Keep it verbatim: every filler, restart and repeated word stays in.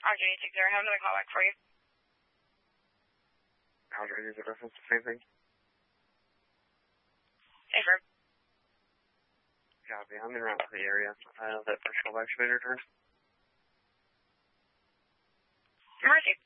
Roger, eight six zero, have another call back for you. Roger, is it reference the same thing? Affirm. Copy, I'm in route to the area. Uh, that first call back should be returned. Emergency.